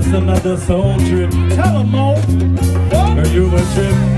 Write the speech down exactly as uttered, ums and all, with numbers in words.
another soul trip. Tell 'em, Mo. Are you a trip?